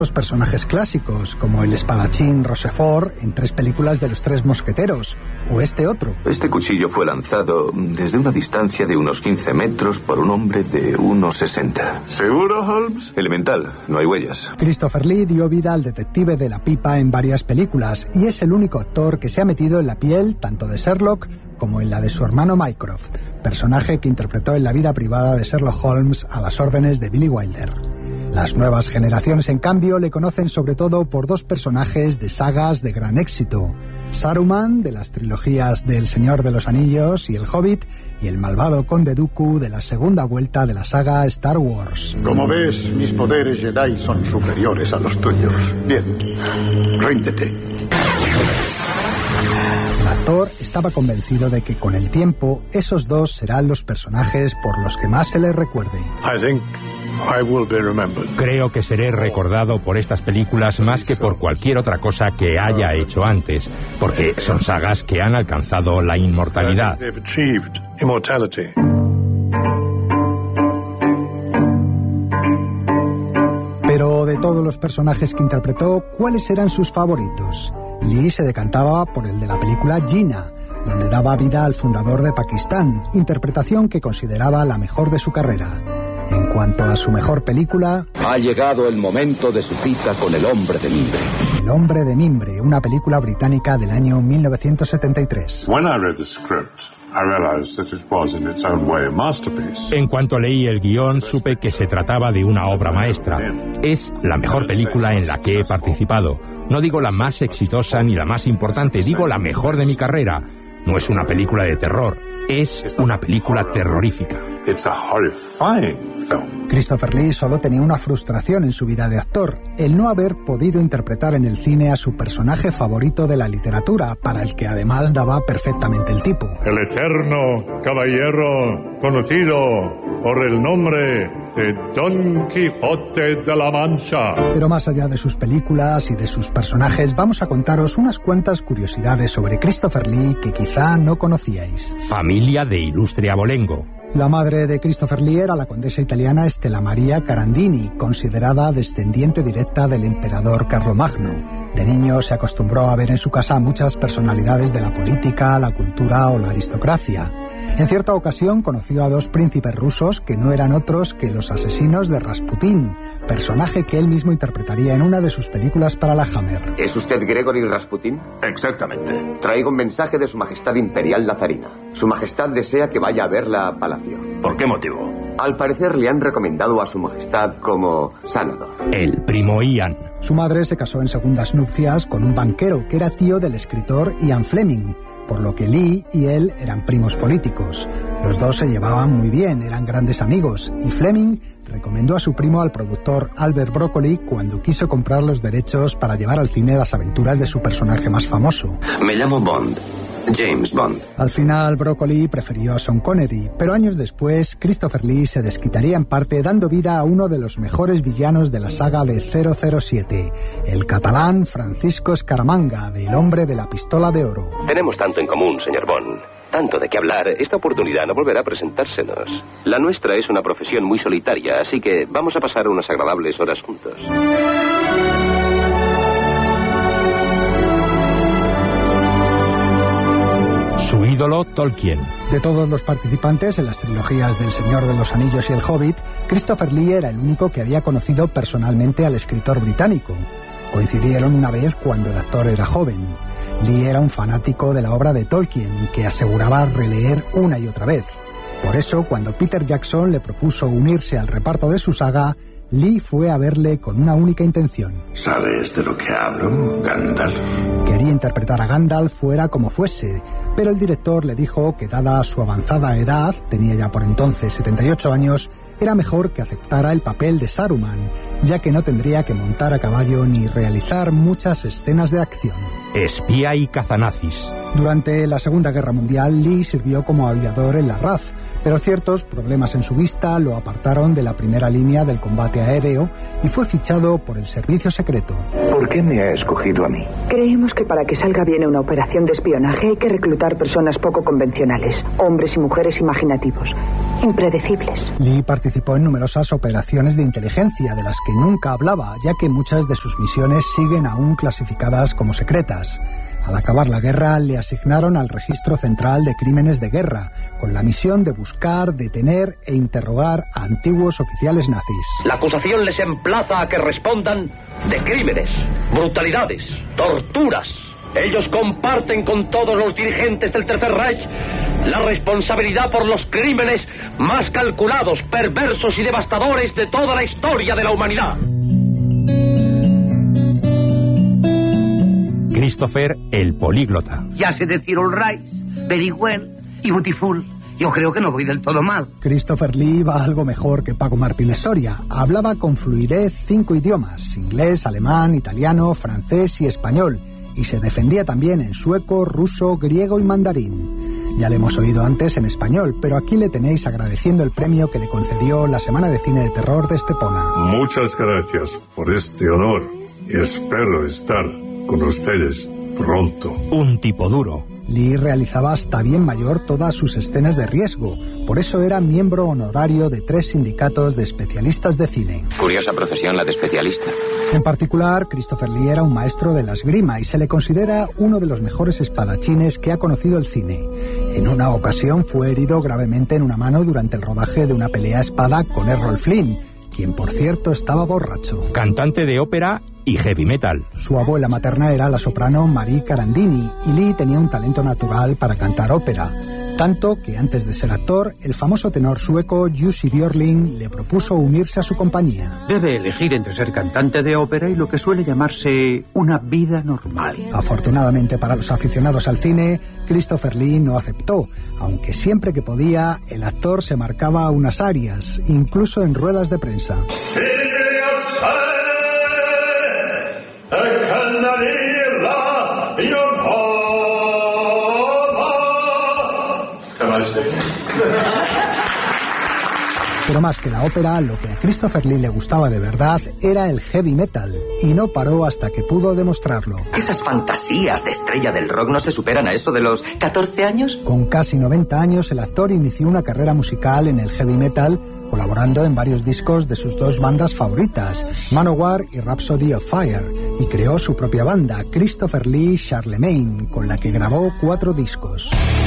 Los personajes clásicos, como el espadachín Rochefort en 3 películas de los 3 mosqueteros, o este otro. Este cuchillo fue lanzado desde una distancia de unos 15 metros por un hombre de 1,60. ¿Seguro, Holmes? Elemental, no hay huellas. Christopher Lee dio vida al detective de la pipa en varias películas y es el único actor que se ha metido en la piel tanto de Sherlock como en la de su hermano Mycroft, personaje que interpretó en la vida privada de Sherlock Holmes a las órdenes de Billy Wilder. Las nuevas generaciones, en cambio, le conocen sobre todo por 2 personajes de sagas de gran éxito. Saruman, de las trilogías de El Señor de los Anillos y El Hobbit, y el malvado Conde Dooku de la segunda vuelta de la saga Star Wars. Como ves, mis poderes Jedi son superiores a los tuyos. Bien, ríndete. El actor estaba convencido de que con el tiempo esos 2 serán los personajes por los que más se les recuerde. Creo que seré recordado por estas películas más que por cualquier otra cosa que haya hecho antes, porque son sagas que han alcanzado la inmortalidad. Pero de todos los personajes que interpretó, ¿cuáles eran sus favoritos? Lee se decantaba por el de la película Jinnah, donde daba vida al fundador de Pakistán, interpretación que consideraba la mejor de su carrera. En cuanto a su mejor película... Ha llegado el momento de su cita con el hombre de mimbre. El hombre de mimbre, una película británica del año 1973. En cuanto leí el guión, supe que se trataba de una obra maestra. Es la mejor película en la que he participado. No digo la más exitosa ni la más importante, digo la mejor de mi carrera. No es una película de terror, es una película terrorífica. Christopher Lee solo tenía una frustración en su vida de actor, el no haber podido interpretar en el cine a su personaje favorito de la literatura, para el que además daba perfectamente el tipo. El eterno caballero conocido por el nombre de Don Quijote de la Mancha. Pero más allá de sus películas y de sus personajes, vamos a contaros unas cuantas curiosidades sobre Christopher Lee que quizá no conocíais. Familia de ilustre abolengo. La madre de Christopher Lee era la condesa italiana Stella Maria Carandini, considerada descendiente directa del emperador Carlomagno. De niño se acostumbró a ver en su casa muchas personalidades de la política, la cultura o la aristocracia. En cierta ocasión conoció a 2 príncipes rusos que no eran otros que los asesinos de Rasputín, personaje que él mismo interpretaría en una de sus películas para la Hammer. ¿Es usted Gregory Rasputín? Exactamente. Traigo un mensaje de Su Majestad Imperial Nazarina. Su Majestad desea que vaya a verla a Palacio. ¿Por qué motivo? Al parecer le han recomendado a Su Majestad como sanador. El primo Ian. Su madre se casó en segundas nupcias con un banquero que era tío del escritor Ian Fleming, por lo que Lee y él eran primos políticos. Los 2 se llevaban muy bien, eran grandes amigos, y Fleming recomendó a su primo al productor Albert Broccoli cuando quiso comprar los derechos para llevar al cine las aventuras de su personaje más famoso. Me llamo Bond. James Bond. Al final, Broccoli prefirió a Sean Connery, pero años después, Christopher Lee se desquitaría en parte dando vida a uno de los mejores villanos de la saga de 007, el catalán Francisco Scaramanga, del hombre de la pistola de oro. Tenemos tanto en común, señor Bond. Tanto de qué hablar, esta oportunidad no volverá a presentársenos. La nuestra es una profesión muy solitaria, así que vamos a pasar unas agradables horas juntos. Su ídolo, Tolkien. De todos los participantes en las trilogías del Señor de los Anillos y El Hobbit, Christopher Lee era el único que había conocido personalmente al escritor británico. Coincidieron una vez cuando el actor era joven. Lee era un fanático de la obra de Tolkien, que aseguraba releer una y otra vez. Por eso, cuando Peter Jackson le propuso unirse al reparto de su saga, Lee fue a verle con una única intención. ¿Sabes de lo que hablo, Gandalf? Quería interpretar a Gandalf fuera como fuese, pero el director le dijo que dada su avanzada edad, tenía ya por entonces 78 años, era mejor que aceptara el papel de Saruman, ya que no tendría que montar a caballo ni realizar muchas escenas de acción. Espía y cazanazis. Durante la Segunda Guerra Mundial, Lee sirvió como aviador en la RAF, pero ciertos problemas en su vista lo apartaron de la primera línea del combate aéreo y fue fichado por el servicio secreto. ¿Por qué me ha escogido a mí? Creemos que para que salga bien una operación de espionaje hay que reclutar personas poco convencionales, hombres y mujeres imaginativos, impredecibles. Lee participó en numerosas operaciones de inteligencia de las que nunca hablaba, ya que muchas de sus misiones siguen aún clasificadas como secretas. Al acabar la guerra, le asignaron al Registro Central de Crímenes de Guerra, con la misión de buscar, detener e interrogar a antiguos oficiales nazis. La acusación les emplaza a que respondan de crímenes, brutalidades, torturas. Ellos comparten con todos los dirigentes del Tercer Reich la responsabilidad por los crímenes más calculados, perversos y devastadores de toda la historia de la humanidad. Christopher el políglota. Ya sé decir all right, very well y beautiful. Yo creo que no voy del todo mal. Christopher Lee va algo mejor que Paco Martínez Soria. Hablaba con fluidez 5 idiomas: inglés, alemán, italiano, francés y español. Y se defendía también en sueco, ruso, griego y mandarín. Ya le hemos oído antes en español, pero aquí le tenéis agradeciendo el premio que le concedió la Semana de Cine de Terror de Estepona. Muchas gracias por este honor y espero estar con ustedes pronto. Un tipo duro. Lee realizaba hasta bien mayor todas sus escenas de riesgo. Por eso era miembro honorario de 3 sindicatos de especialistas de cine. Curiosa profesión la de especialista. En particular, Christopher Lee era un maestro de la esgrima y se le considera uno de los mejores espadachines que ha conocido el cine. En una ocasión fue herido gravemente en una mano durante el rodaje de una pelea a espada con Errol Flynn, quien por cierto estaba borracho. Cantante de ópera y heavy metal. Su abuela materna era la soprano Marie Carandini y Lee tenía un talento natural para cantar ópera. Tanto que antes de ser actor, el famoso tenor sueco Jussi Björling le propuso unirse a su compañía. Debe elegir entre ser cantante de ópera y lo que suele llamarse una vida normal. Afortunadamente para los aficionados al cine, Christopher Lee no aceptó, aunque siempre que podía, el actor se marcaba unas arias, incluso en ruedas de prensa. Pero más que la ópera, lo que a Christopher Lee le gustaba de verdad era el heavy metal, y no paró hasta que pudo demostrarlo. ¿Esas fantasías de estrella del rock no se superan a eso de los 14 años? Con casi 90 años, el actor inició una carrera musical en el heavy metal, colaborando en varios discos de sus 2 bandas favoritas, Manowar y Rhapsody of Fire, y creó su propia banda, Christopher Lee Charlemagne, con la que grabó 4 discos.